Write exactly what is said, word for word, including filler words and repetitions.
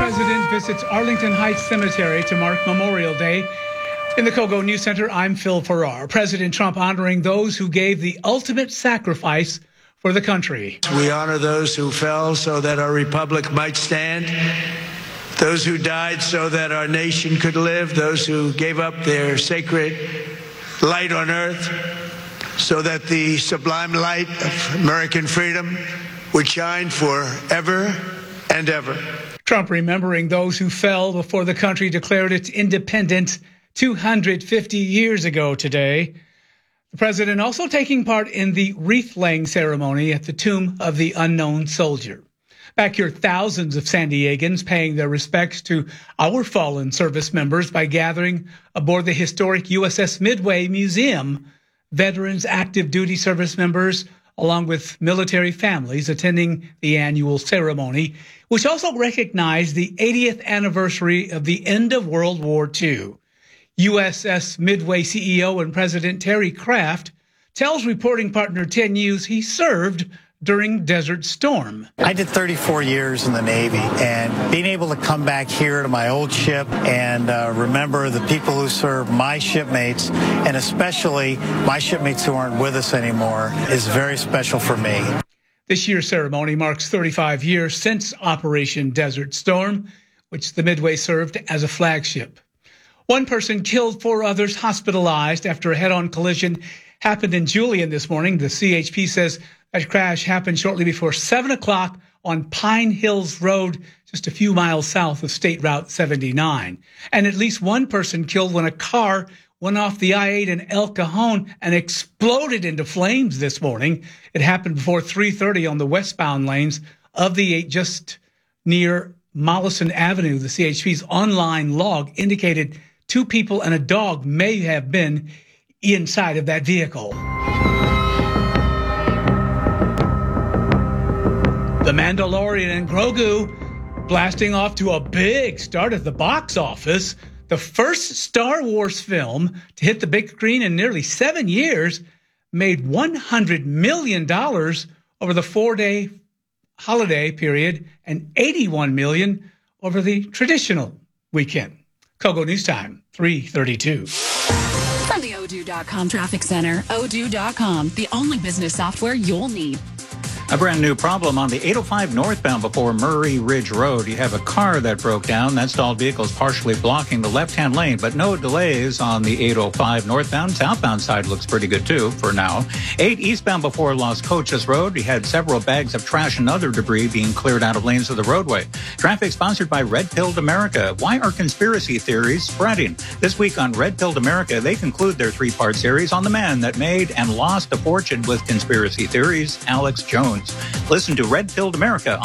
President visits Arlington Heights Cemetery to mark Memorial Day. In the Kogo News Center, I'm Phil Farrar. President Trump honoring those who gave the ultimate sacrifice for the country. We honor those who fell so that our republic might stand, those who died so that our nation could live, those who gave up their sacred light on earth so that the sublime light of American freedom would shine forever and ever. Trump remembering those who fell before the country declared its independence two hundred fifty years ago today. The president also taking part in the wreath-laying ceremony at the Tomb of the Unknown Soldier. Back here, thousands of San Diegans paying their respects to our fallen service members by gathering aboard the historic U S S Midway Museum. Veterans, active duty service members, along with military families attending the annual ceremony, which also recognized the eightieth anniversary of the end of World War Two. U S S Midway C E O and President Terry Kraft tells reporting partner ten News he served during Desert Storm. I did thirty-four years in the Navy, and being able to come back here to my old ship and uh, remember the people who served my shipmates, and especially my shipmates who aren't with us anymore, is very special for me. This year's ceremony marks thirty-five years since Operation Desert Storm, which the Midway served as a flagship. One person killed, four others hospitalized after a head-on collision happened in Julian this morning. The C H P says that crash happened shortly before seven o'clock on Pine Hills Road, just a few miles south of State Route seventy-nine. And at least one person killed when a car went off the I eight in El Cajon and exploded into flames this morning. It happened before three thirty on the westbound lanes of the eight, just near Mollison Avenue. The C H P's online log indicated two people and a dog may have been inside of that vehicle. The Mandalorian and Grogu blasting off to a big start at the box office. The first Star Wars film to hit the big screen in nearly seven years made one hundred million dollars over the four-day holiday period and eighty-one million dollars over the traditional weekend. Kogo News Time, three thirty-two. From the Odoo dot com Traffic Center, Odoo dot com, the only business software you'll need. A brand new problem on the eight oh five northbound before Murray Ridge Road. You have a car that broke down. That stalled vehicle is partially blocking the left-hand lane, but no delays on the eight oh five northbound. Southbound side looks pretty good, too, for now. eight eastbound before Las Cochas Road. You had several bags of trash and other debris being cleared out of lanes of the roadway. Traffic sponsored by Red Pilled America. Why are conspiracy theories spreading? This week on Red Pilled America, they conclude their three-part series on the man that made and lost a fortune with conspiracy theories, Alex Jones. Listen to Red Pilled America